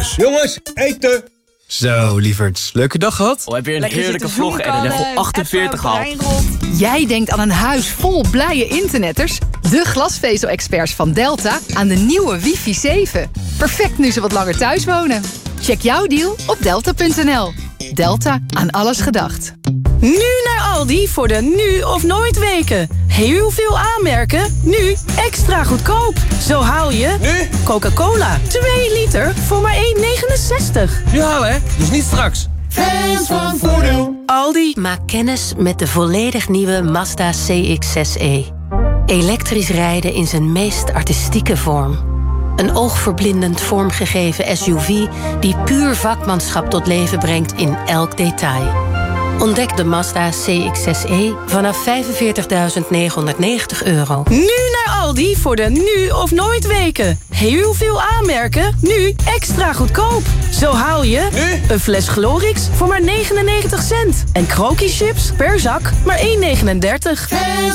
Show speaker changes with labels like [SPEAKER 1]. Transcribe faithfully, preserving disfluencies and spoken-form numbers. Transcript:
[SPEAKER 1] huis.
[SPEAKER 2] Jongens, eten!
[SPEAKER 1] Zo, lieverds. Leuke dag gehad?
[SPEAKER 3] Oh, heb je een
[SPEAKER 4] Lekker
[SPEAKER 3] heerlijke
[SPEAKER 4] zitten
[SPEAKER 3] vlog en een
[SPEAKER 4] zoenen,
[SPEAKER 3] level achtenveertig
[SPEAKER 4] appen,
[SPEAKER 3] gehaald.
[SPEAKER 4] brein rot.
[SPEAKER 5] Jij denkt aan een huis vol blije internetters? De glasvezel-experts van Delta aan de nieuwe wifi zeven. Perfect nu ze wat langer thuis wonen. Check jouw deal op delta punt n l. Delta, aan alles gedacht.
[SPEAKER 4] Nu naar Aldi voor de nu of nooit weken. Heel veel aanmerken, nu extra goedkoop. Zo haal je
[SPEAKER 2] Nu?
[SPEAKER 4] Coca-Cola, twee liter voor maar één negenenzestig.
[SPEAKER 2] Nu halen, hè? Dus niet straks. Fans van Voordeel.
[SPEAKER 4] Aldi.
[SPEAKER 6] Maak kennis met de volledig nieuwe Mazda C X zes e. Elektrisch rijden in zijn meest artistieke vorm. Een oogverblindend vormgegeven S U V die puur vakmanschap tot leven brengt in elk detail. Ontdek de Mazda C X zes e vanaf vijfenveertigduizend negenhonderdnegentig euro.
[SPEAKER 4] Nu naar Aldi voor de nu of nooit weken. Heel veel aanmerken, nu extra goedkoop. Zo haal je
[SPEAKER 2] Nu?
[SPEAKER 4] een fles Glorix voor maar negenennegentig cent. En Kroki chips per zak maar één negenendertig.